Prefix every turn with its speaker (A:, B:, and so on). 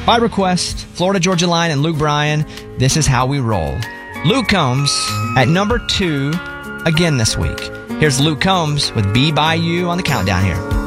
A: By request, Florida Georgia Line and Luke Bryan, this is how we roll. Luke Combs at number 2 again this week. Here's Luke Combs with Be By You on the countdown here.